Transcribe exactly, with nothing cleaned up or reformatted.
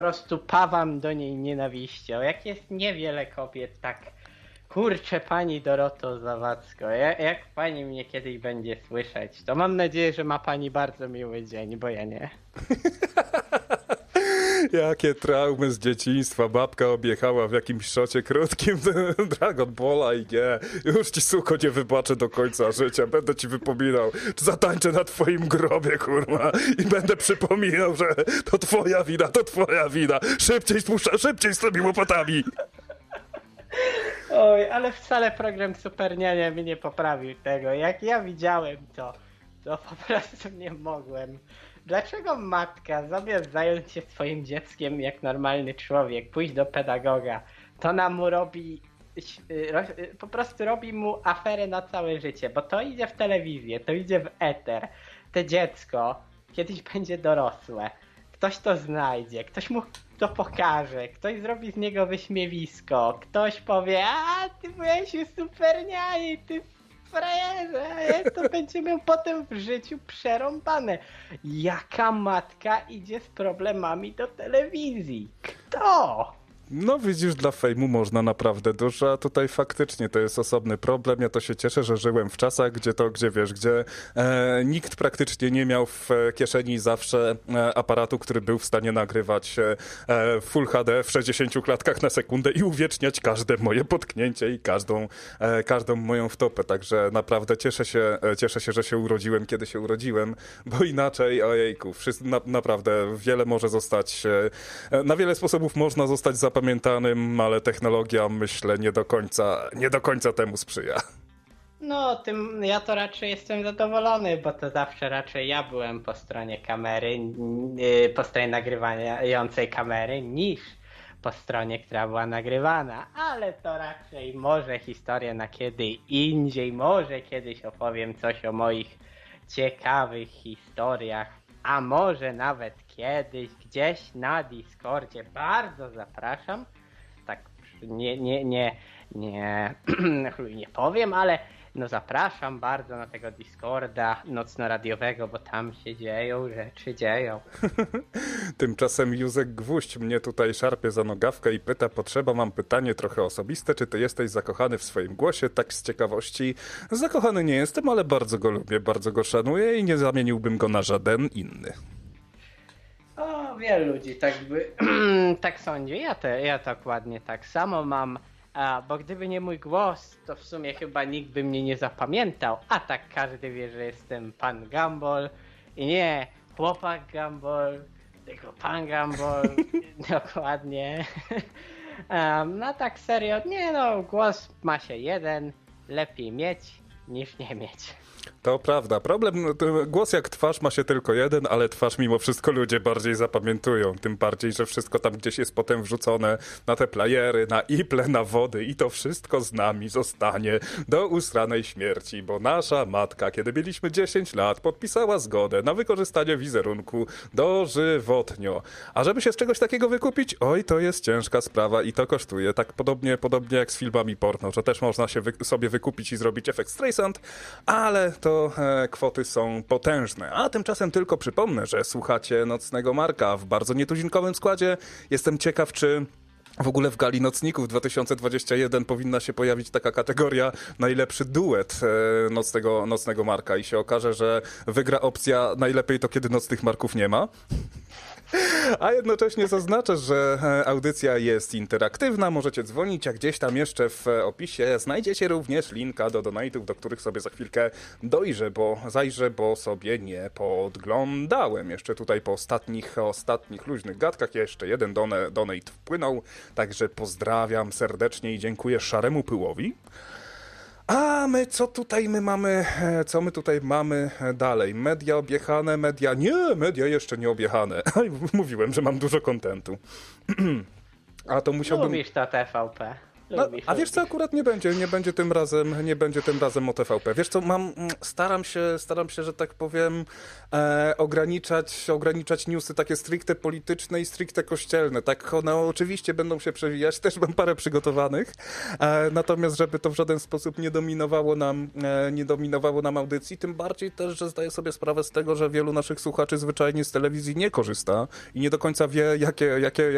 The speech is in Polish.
prostu pawam do niej nienawiścią. Jak jest niewiele kobiet, tak kurczę pani Doroto Zawadzko, jak, jak pani mnie kiedyś będzie słyszeć, to mam nadzieję, że ma pani bardzo miły dzień, bo ja nie. Jakie traumy z dzieciństwa. Babka objechała w jakimś szocie krótkim Dragon Balla i nie, już ci suko nie wybaczę do końca życia. Będę ci wypominał, zatańczę na twoim grobie, kurwa, i będę przypominał, że to twoja wina, to twoja wina. Szybciej spuszcza, szybciej z tymi łopatami. Oj, ale wcale program Superniania mi nie poprawił tego. Jak ja widziałem to, to po prostu nie mogłem. Dlaczego matka, zamiast zająć się swoim dzieckiem jak normalny człowiek, pójść do pedagoga, to ona mu robi, po prostu robi mu aferę na całe życie, bo to idzie w telewizję, to idzie w eter. Te dziecko kiedyś będzie dorosłe, ktoś to znajdzie, ktoś mu to pokaże, ktoś zrobi z niego wyśmiewisko, ktoś powie, a ty byłeś już Superniani, ty frajerze, to będzie miał potem w życiu przerąbane. Jaka matka idzie z problemami do telewizji? Kto? No widzisz, dla fejmu można naprawdę dużo, a tutaj faktycznie to jest osobny problem. Ja to się cieszę, że żyłem w czasach, gdzie to, gdzie wiesz, gdzie e, nikt praktycznie nie miał w kieszeni zawsze e, aparatu, który był w stanie nagrywać e, Full H D w sześćdziesięciu klatkach na sekundę i uwieczniać każde moje potknięcie i każdą, e, każdą moją wtopę. Także naprawdę cieszę się, e, cieszę się, że się urodziłem, kiedy się urodziłem, bo inaczej, ojejku, wszyscy, na, naprawdę wiele może zostać, e, na wiele sposobów można zostać zapamiętany. Pamiętanym, ale technologia, myślę, nie do końca, nie do końca temu sprzyja. No, tym ja to raczej jestem zadowolony, bo to zawsze raczej ja byłem po stronie kamery, po stronie nagrywającej kamery, niż po stronie, która była nagrywana. Ale to raczej może historia na kiedy indziej, może kiedyś opowiem coś o moich ciekawych historiach. A może nawet kiedyś gdzieś na Discordzie. Bardzo zapraszam. Tak nie, nie, nie, nie, nie powiem, ale no zapraszam bardzo na tego Discorda nocno-radiowego, bo tam się dzieją rzeczy, dzieją. Tymczasem Józek Gwóźdź mnie tutaj szarpie za nogawkę i pyta, potrzeba, mam pytanie trochę osobiste, czy ty jesteś zakochany w swoim głosie? Tak z ciekawości. Zakochany nie jestem, ale bardzo go lubię, bardzo go szanuję i nie zamieniłbym go na żaden inny. O, wielu ludzi tak by tak sądzi. Ja, te, ja dokładnie tak samo mam. A, bo gdyby nie mój głos, to w sumie chyba nikt by mnie nie zapamiętał. A tak każdy wie, że jestem pan Gumball. I nie chłopak Gumball, tylko pan Gumball. Dokładnie. Um, no tak serio, nie no, głos ma się jeden. Lepiej mieć niż nie mieć. To prawda. Problem, głos jak twarz ma się tylko jeden, ale twarz mimo wszystko ludzie bardziej zapamiętują. Tym bardziej, że wszystko tam gdzieś jest potem wrzucone na te playery, na iple, na wody i to wszystko z nami zostanie do usranej śmierci, bo nasza matka, kiedy mieliśmy dziesięć lat, podpisała zgodę na wykorzystanie wizerunku dożywotnio. A żeby się z czegoś takiego wykupić, oj, to jest ciężka sprawa i to kosztuje. Tak podobnie, podobnie jak z filmami porno, że też można się wy- sobie wykupić i zrobić efekt Streisand, ale to e, kwoty są potężne. A tymczasem tylko przypomnę, że słuchacie Nocnego Marka w bardzo nietuzinkowym składzie. Jestem ciekaw, czy w ogóle w Gali Nocników dwa tysiące dwudziestym pierwszym powinna się pojawić taka kategoria najlepszy duet e, Nocnego, Nocnego Marka i się okaże, że wygra opcja najlepiej to kiedy Nocnych Marków nie ma. A jednocześnie zaznaczę, że audycja jest interaktywna, możecie dzwonić, a gdzieś tam jeszcze w opisie znajdziecie również linka do donate'ów, do których sobie za chwilkę dojrzę, bo zajrzę, bo sobie nie podglądałem. Jeszcze tutaj po ostatnich, ostatnich luźnych gadkach jeszcze jeden donate, donate wpłynął, także pozdrawiam serdecznie i dziękuję Szaremu Pyłowi. A my co tutaj my mamy, co my tutaj mamy dalej? Media objechane, media... Nie, media jeszcze nie objechane. Mówiłem, że mam dużo kontentu. A to musiałbym... Lubisz to T V P. No, a wiesz co, akurat nie będzie, nie będzie tym razem, nie będzie tym razem o T V P. Wiesz co, mam, staram się, staram się, że tak powiem, e, ograniczać, ograniczać newsy takie stricte polityczne i stricte kościelne. Tak one oczywiście będą się przewijać, też mam parę przygotowanych, e, natomiast żeby to w żaden sposób nie dominowało nam, e, nie dominowało nam audycji, tym bardziej też, że zdaję sobie sprawę z tego, że wielu naszych słuchaczy zwyczajnie z telewizji nie korzysta i nie do końca wie, jakie, jakie